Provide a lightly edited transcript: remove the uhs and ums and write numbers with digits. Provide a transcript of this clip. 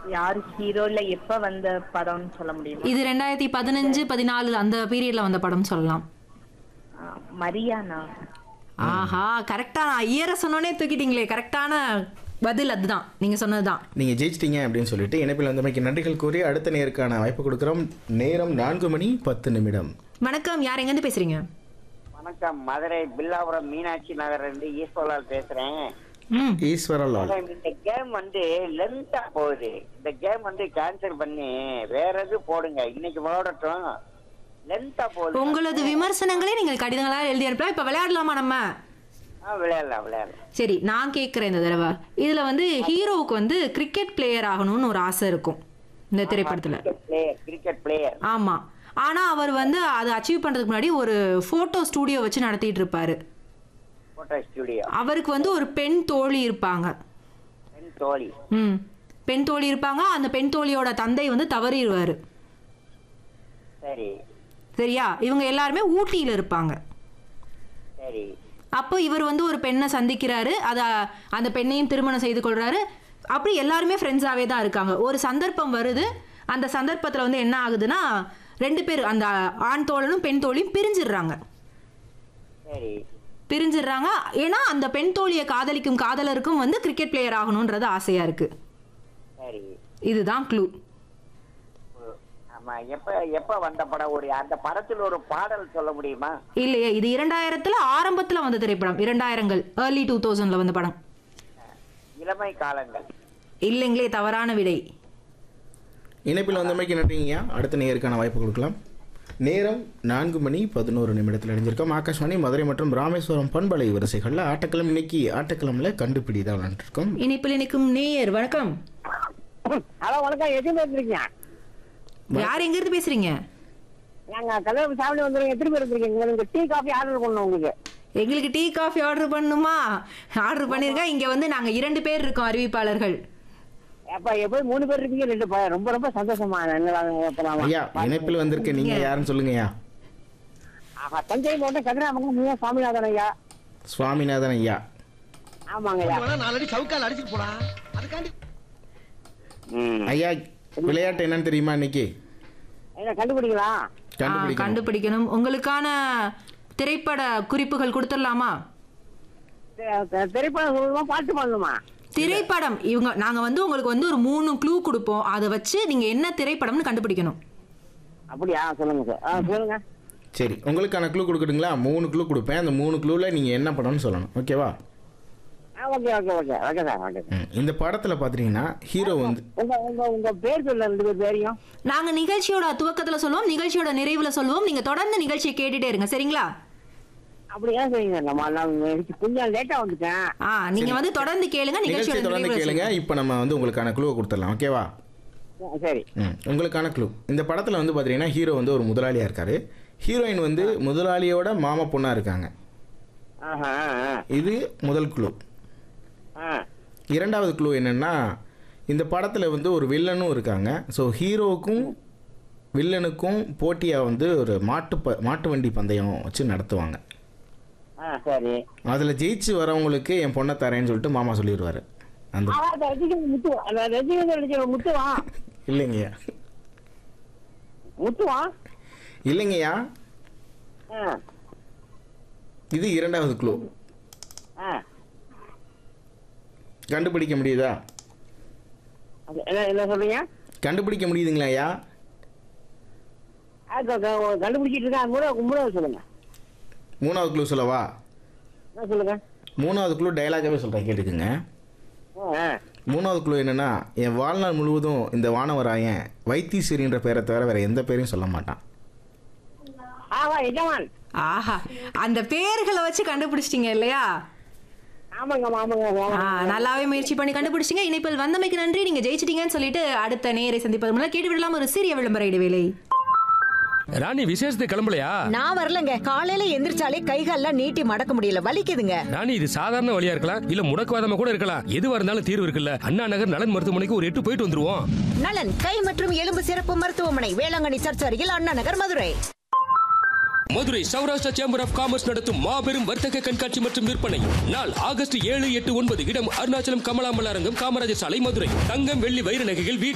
யாரு ஹீரோல எப்ப வந்த படம்னு சொல்ல முடியுமா? இது 2015, 14 அந்த பீரியட்ல வந்த படம் சொல்லலாம். மரியானா. ஆஹா, கரெக்டா. நான் இயர சொன்னோனே தூக்கிட்டீங்களே. கரெக்டான பதில் அதுதான், நீங்க சொன்னதுதான். நீங்க ஜெயிச்சிட்டீங்க அப்படின்னு சொல்லிட்டு இணைப்பில் வந்தமைக்கு நன்றிகள் கூறி அடுத்த நேருக்கான வாய்ப்பு கொடுக்குறோம். நேரம் 4:10. வணக்கம், யார் எங்க இருந்து பேசுறீங்க? வணக்கம், மதுரை பில்லாபுரம் மீனாட்சி நகர் இருந்து ஈஸ்வரலால் பேசுறேன். ஈஸ்வரலால், இந்த கேம் லென்த்தா போகுது. இந்த கேம் கேன்சல் பண்ணி வேற எது போடுங்க. இன்னைக்கு விளையாடட்டும். லென்த்தா போகுது. உங்களது விமர்சனங்களே நீங்கள் கடிதங்களா எழுதி அனுப்பலாம். இப்ப விளையாடலாமா நம்ம? விளையாடலாம். சரி, நான் கேட்கிறேன் இந்த தடவை. இதுல ஹீரோவுக்கு கிரிக்கெட் பிளேயர் ஆகணும்னு ஒரு ஆசை இருக்கும் இந்த திரைப்படத்துல. Cricket player. ஆமா. ஆனா அவர் அதை அச்சீவ் பண்றதுக்கு முன்னாடி ஒரு போட்டோ ஸ்டுடியோ வச்சு நடத்திட்டு இருப்பாரு. Photo studio. அவருக்கு ஒரு பெண் தோழி இருப்பாங்க. பெண் தோழி. பெண் தோழி இருப்பாங்க. அந்த பெண் தோழியோட தந்தை தவறிடுவாரு. சரி. சரியா? இவங்க எல்லாருமே ஊட்டியில இருப்பாங்க. சரி. அப்போ இவர் ஒரு பெண்ணை சந்திக்கிறாரு. அந்த பெண்ணையும் திருமணம் செய்து கொள்றாரு. அப்படி எல்லாருமே ஃப்ரெண்ட்ஸாவே தான் இருக்காங்க. ஒரு சந்தர்ப்பம் வருது. அந்த சந்தர்ப்பத்துல என்ன ஆகுதுன்னா, 2 பேர், அந்த ஆண் தோழனும் பெண் தோழியும் பிரிஞ்சிடுறாங்க. பிரிஞ்சிடுறாங்க. ஏன்னா அந்த பெண் தோழியை காதலிக்கும் காதலருக்கும் கிரிக்கெட் பிளேயர் ஆகணும்ன்றது ஆசையா இருக்கு. இதுதான் க்ளூ. எப்ப வந்த படம்? அந்த படத்துல ஒரு பாடல் சொல்ல முடியுமா? இல்லையே, இது 2000 ஆரம்பத்துல வந்த திரைப்படம். 2000கள், early 2000ல வந்த படம். இளமை காலங்கள். இல்லைங்களே, தவறான விடை. இணைப்பில் வந்தமைக்கு நன்றிங்கய்யா. அடுத்த நேருக்கான வாய்ப்பு கொடுக்கலாம். நேரம் 4:11 அடைஞ்சிருக்கோம். ஆகாஷ்வாணி மதுரை மற்றும் ராமேஸ்வரம் பண்பலை வரிசைகள்ல ஆட்டக்களம். இன்னைக்கு ஆட்டக்களம்ல கண்டுபிடி தான் விளையாண்டுருக்கோம். இணைப்பில் நிற்கும் நேயர் வணக்கம். ஹலோ, வணக்கம். எது பேசுறீங்க? யார் எங்க இருந்து பேசுறீங்க? நாங்க கல்யாணம் சாப்பிட்டு வந்துருங்க. எத்தனை பேர் இருக்கீங்க? உங்களுக்கு டீ காஃபி ஆர்டர் பண்ணணும். உங்களுக்கு எங்களுக்கு டீ காஃபி ஆர்டர் பண்ணணுமா? ஆர்டர் பண்ணிருங்க. இங்க நாங்க 2 பேர் இருக்கோம் அறிவிப்பாளர்கள். எப்ப எப்படி 3 பேர் இருக்கீங்க? 2 ரொம்ப ரொம்ப சந்தோஷமா. ஐயா, இணைப்பில் வந்திருக்க நீங்க யாருன்னு சொல்லுங்கய்யா. தஞ்சை மாவட்டம் கதிராமங்கலம் சுவாமிநாதன் ஐயா. சுவாமிநாதன் ஐயா. ஆமாங்க ஐயா. ஐயா, விளையாட்டு என்னன்னு தெரியுமா? இன்னைக்கு கண்டுபிடிக்கணும். உங்களுக்கான திரைப்பட குறிப்புகள் கொடுத்துடலாமா? திரைப்படம் பாட்டு பாடணுமா? திரைப்படம். நாங்க உங்களுக்கு ஒரு 3 க்ளூ கொடுப்போம். அதை வச்சு நீங்க என்ன திரைப்படம்னு கண்டுபிடிக்கணும். அப்படியா? சொல்லுங்க சார். சொல்லுங்க. சரி, உங்களுக்கான க்ளூ கொடுக்கட்டுங்களா? 3 க்ளூ கொடுப்பேன். அந்த 3 க்ளூல நீங்க என்ன படம்னு சொல்லணும். ஓகேவா? இந்த படத்துல பாத்தீங்கன்னா ஹீரோ உங்க பேர் சொல்ல 2 பேர் பேரையும் நாங்க நிகழ்ச்சியோட துவக்கத்துல சொல்லுவோம், நிகழ்ச்சியோட நிறைவுல சொல்லுவோம். நீங்க தொடர்ந்து நிகழ்ச்சியை கேட்டுட்டே இருங்க. சரிங்களா? அப்படியே செய்யுங்க. கொஞ்சம் லேட்டா வந்துட்டேன். நீங்க தொடர்ந்து கேளுங்க. நிகழ்ச்சியோட தொடர்ந்து கேளுங்க. இப்போ நம்ம உங்களுக்கான க்ளூவை கொடுத்துடலாம். ஓகேவா? சரி. உங்களுக்கான க்ளூ. இந்த படத்துல பாத்தீங்கன்னா ஹீரோ ஒரு முதலாளியா இருக்காரு. ஹீரோயின் முதலாளியோட மாமா பொண்ணா இருக்காங்க. இது முதல் க்ளூ. இரண்டாவது க்ளூ என்னன்னா, இந்த படத்தில் ஒரு வில்லனும் இருக்காங்க. ஸோ ஹீரோவுக்கும் வில்லனுக்கும் போட்டியாக ஒரு மாட்டு வண்டி பந்தயம் வச்சு நடத்துவாங்க. அதில் ஜெயிச்சு வரவங்களுக்கு என் பொண்ணை தரேன்னு சொல்லிட்டு மாமா சொல்லிடுவாரு. அந்த இல்லைங்கய்யா, இல்லைங்கய்யா, இது இரண்டாவது க்ளூ. கண்டுபிடிக்க முடியுதா? என்ன சொல்றீங்க? கண்டுபிடிக்க முடியுதுங்களா ஐயா? கண்டுபிடிச்சிட்டு இருக்கேன். மூணாவது சொல்லுங்க. மூணாவது க்ளூ சொல்லவா? சொல்லுங்க. மூணாவது க்ளூ டயலாகவே சொல்றேன், கேட்டுக்குங்க. மூணாவது க்ளூ என்னன்னா, என் வாழ்நாள் முழுவதும் இந்த வானவராயன் வைத்தீஸ்வரின்ற பேரை தவிர வேற எந்த பேரையும் சொல்ல மாட்டான். ஆஹா, அந்த பேர்களை வச்சு கண்டுபிடிச்சிட்டீங்க இல்லையா? நல்லாவே முயற்சி பண்ணி கண்டுபிடிச்சிங்க. இணைப்பில் வந்தமைக்கு நன்றி. நீங்க ஜெயிச்சிட்டீங்கன்னு சொல்லிட்டு அடுத்த நேரை சந்திப்பது மூலம் கேட்டு விடலாம் ஒரு சிறிய விளம்பர இடைவேளை. ராணி, விசேஷத்துக்கு கிளம்பலையா? நான் வரலங்க. காலையில எந்திரிச்சாலே கைகால்லாம் நீட்டி மடக்க முடியல, வலிக்குதுங்க. ராணி, இது சாதாரண வலியா இருக்கலாம், இல்ல முடக்குவாதமா கூட இருக்கலாம். எதுவா இருந்தாலும் தீர்வு இருக்குல்ல. அண்ணா நகர் நலன் மருத்துவமனைக்கு ஒரு 8 போயிட்டு வந்துருவோம். நலன் கை மற்றும் எலும்பு சிறப்பு மருத்துவமனை, வேளாங்கண்ணி சர்ச் அருகில், Anna Nagar, Madurai. Madurai Saurashtra chamber of commerce நடத்தும் மாபெரும் வர்த்தக கண்காட்சி மற்றும் விற்பனை நாள் ஆகஸ்ட் 7, 8, 9. இடம் அருணாச்சலம் கமலாம்பல் அரங்கம், காமராஜர் சாலை, மதுரை. தங்கம், வெள்ளி, வைர நகைகள்,